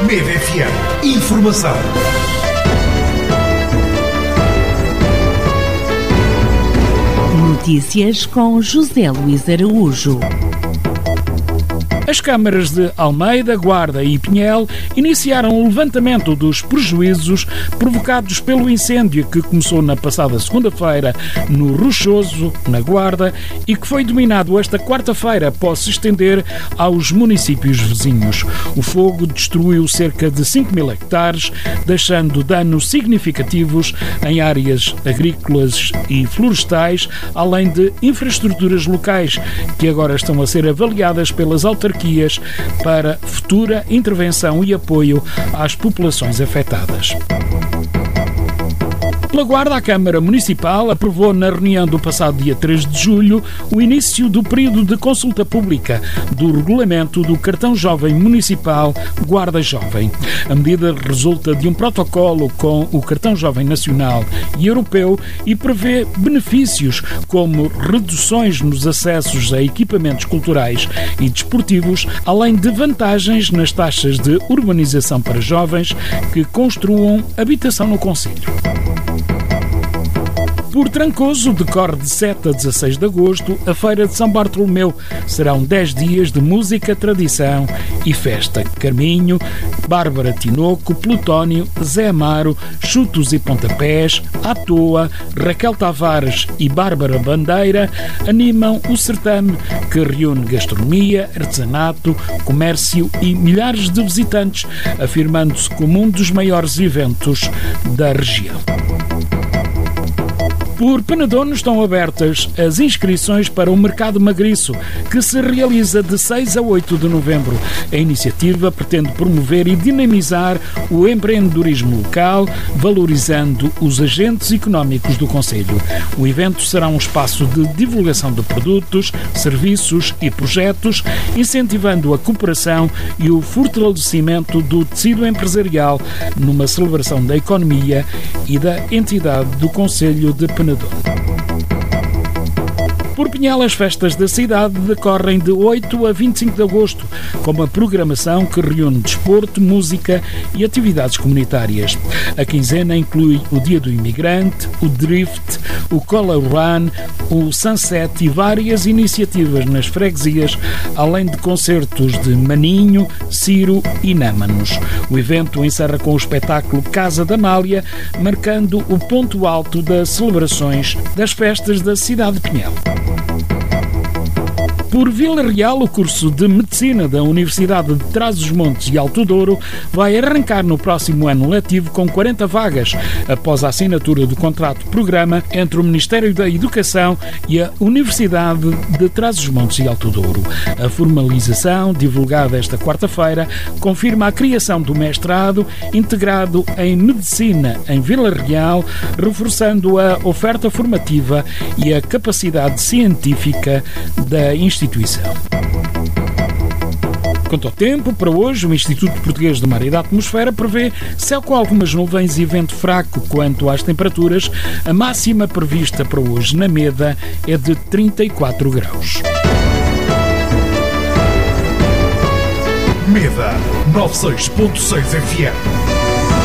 Mede FM. Informação. Notícias com José Luís Araújo. As câmaras de Almeida, Guarda e Pinhel iniciaram o levantamento dos prejuízos provocados pelo incêndio que começou na passada segunda-feira no Rochoso, na Guarda, e que foi dominado esta quarta-feira após se estender aos municípios vizinhos. O fogo destruiu cerca de 5.000 hectares, deixando danos significativos em áreas agrícolas e florestais, além de infraestruturas locais, que agora estão a ser avaliadas pelas autarquias para futura intervenção e apoio às populações afetadas. Pela Guarda, a Câmara Municipal aprovou na reunião do passado dia 3 de julho o início do período de consulta pública do regulamento do Cartão Jovem Municipal Guarda Jovem. A medida resulta de um protocolo com o Cartão Jovem Nacional e Europeu e prevê benefícios como reduções nos acessos a equipamentos culturais e desportivos, além de vantagens nas taxas de urbanização para jovens que construam habitação no concelho. Por Trancoso, decorre de 7 a 16 de agosto a Feira de São Bartolomeu. Serão 10 dias de música, tradição e festa. Carminho, Bárbara Tinoco, Plutónio, Zé Amaro, Chutos e Pontapés, À Toa, Raquel Tavares e Bárbara Bandeira animam o certame, que reúne gastronomia, artesanato, comércio e milhares de visitantes, afirmando-se como um dos maiores eventos da região. Por Penedono estão abertas as inscrições para o Mercado Magriço, que se realiza de 6 a 8 de novembro. A iniciativa pretende promover e dinamizar o empreendedorismo local, valorizando os agentes económicos do concelho. O evento será um espaço de divulgação de produtos, serviços e projetos, incentivando a cooperação e o fortalecimento do tecido empresarial numa celebração da economia e da entidade do concelho de Penedono. Por Pinhel, as festas da cidade decorrem de 8 a 25 de agosto, com uma programação que reúne desporto, música e atividades comunitárias. A quinzena inclui o Dia do Imigrante, o Drift, o Color Run, o Sunset e várias iniciativas nas freguesias, além de concertos de Maninho, Ciro e Námanos. O evento encerra com o espetáculo Casa da Amália, marcando o ponto alto das celebrações das festas da cidade de Pinhel. Por Vila Real, o curso de Medicina da Universidade de Trás-os-Montes e Alto Douro vai arrancar no próximo ano letivo com 40 vagas, após a assinatura do contrato-programa entre o Ministério da Educação e a Universidade de Trás-os-Montes e Alto Douro. A formalização, divulgada esta quarta-feira, confirma a criação do mestrado integrado em Medicina em Vila Real, reforçando a oferta formativa e a capacidade científica da instituição. Quanto ao tempo, para hoje, o Instituto Português do Mar e da Atmosfera prevê céu com algumas nuvens e vento fraco. Quanto às temperaturas, a máxima prevista para hoje na Meda é de 34 graus. Meda 96.6 FM.